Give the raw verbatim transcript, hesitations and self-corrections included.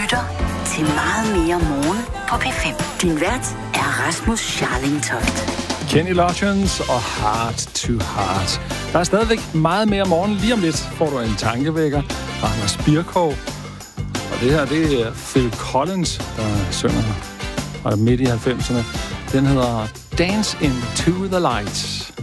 lytter til Meget mere morgen på P fem. Din vært er Rasmus Scharling-Toft. Kenny Loggins og Heart to Heart. Der er stadigvæk meget mere morgen. Lige om lidt får du en tankevækker fra Anders Birkov. Og det her, det er Phil Collins, der synger fra midt i halvfemserne. Den hedder Dance Into the Lights.